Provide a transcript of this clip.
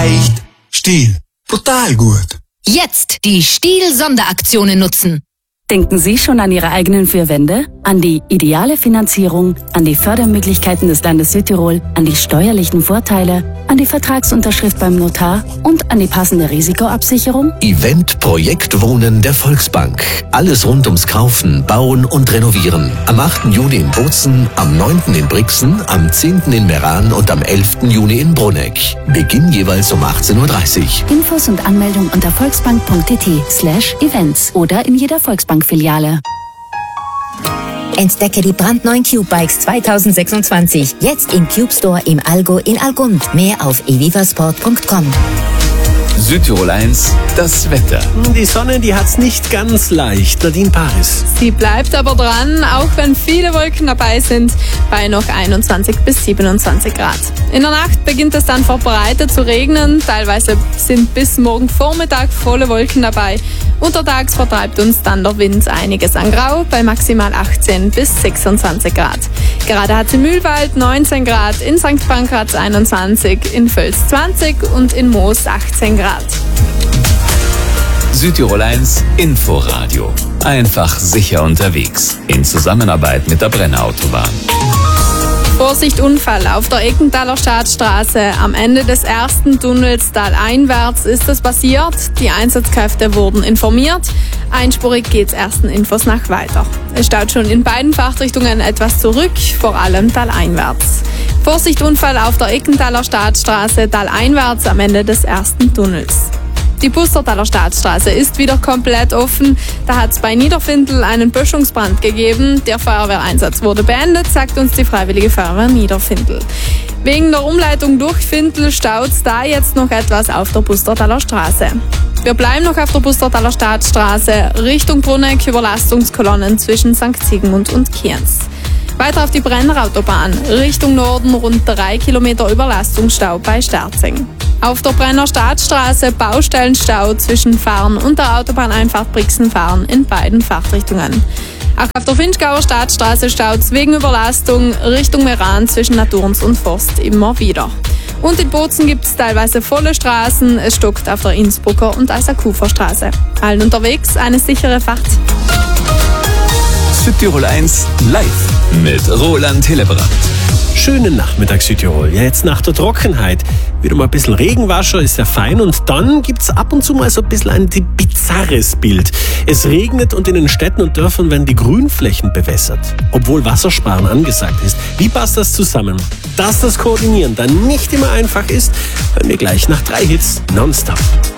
leicht. Stihl. Brutal gut. Jetzt die Stihl-Sonderaktionen nutzen. Denken Sie schon an Ihre eigenen 4 Wände? An die ideale Finanzierung, an die Fördermöglichkeiten des Landes Südtirol, an die steuerlichen Vorteile, an die Vertragsunterschrift beim Notar und an die passende Risikoabsicherung? Event Projekt Wohnen der Volksbank. Alles rund ums Kaufen, Bauen und Renovieren. Am 8. Juni in Bozen, am 9. in Brixen, am 10. in Meran und am 11. Juni in Bruneck. Beginn jeweils um 18:30 Uhr. Infos und Anmeldung unter volksbank.it/events oder in jeder Volksbank-Filiale. Entdecke die brandneuen Cube-Bikes 2026. Jetzt im Cube Store im Allgäu in Algund. Mehr auf evivasport.com. Südtirol 1, das Wetter. Die Sonne, die hat's nicht ganz leicht. Nadine Paris. Sie bleibt aber dran, auch wenn viele Wolken dabei sind, bei noch 21 bis 27 Grad. In der Nacht beginnt es dann verbreitet zu regnen. Teilweise sind bis morgen Vormittag volle Wolken dabei. Untertags vertreibt uns dann der Wind einiges an Grau bei maximal 18 bis 26 Grad. Gerade hat es in Mühlwald 19 Grad, in St. Pankraz 21, in Völs 20 und in Moos 18 Grad. Südtirol 1 Inforadio. Einfach sicher unterwegs. In Zusammenarbeit mit der Brenner Autobahn. Vorsicht Unfall auf der Eckenthaler Staatsstraße. Am Ende des ersten Tunnels taleinwärts ist es passiert. Die Einsatzkräfte wurden informiert. Einspurig geht's ersten Infos nach weiter. Es staut schon in beiden Fahrtrichtungen etwas zurück, vor allem taleinwärts. Vorsicht Unfall auf der Eckenthaler Staatsstraße taleinwärts am Ende des ersten Tunnels. Die Pustertaler Staatsstraße ist wieder komplett offen. Da hat es bei Niederfindl einen Böschungsbrand gegeben. Der Feuerwehreinsatz wurde beendet, sagt uns die Freiwillige Feuerwehr Niederfindl. Wegen der Umleitung durch Findl staut es da jetzt noch etwas auf der Pustertaler Straße. Wir bleiben noch auf der Pustertaler Staatsstraße Richtung Bruneck, Überlastungskolonnen zwischen St. Sigmund und Kienz. Weiter auf die Brenner Autobahn Richtung Norden rund 3 Kilometer Überlastungsstau bei Sterzing. Auf der Brenner Staatsstraße Baustellenstau zwischen Farn und der Autobahneinfahrt Brixen-Farn in beiden Fahrtrichtungen. Auch auf der Finchgauer Staatsstraße staut es wegen Überlastung Richtung Meran zwischen Naturns und Forst immer wieder. Und in Bozen gibt es teilweise volle Straßen. Es stockt auf der Innsbrucker und Eisakufer Straße. Allen unterwegs eine sichere Fahrt. Südtirol 1 live mit Roland Hillebrand. Schönen Nachmittag Südtirol. Ja, jetzt nach der Trockenheit wieder mal ein bisschen Regenwascher, ist ja fein. Und dann gibt's ab und zu mal so ein bisschen ein bizarres Bild. Es regnet und in den Städten und Dörfern werden die Grünflächen bewässert, obwohl Wassersparen angesagt ist. Wie passt das zusammen? Dass das Koordinieren dann nicht immer einfach ist, hören wir gleich nach 3 Hits nonstop.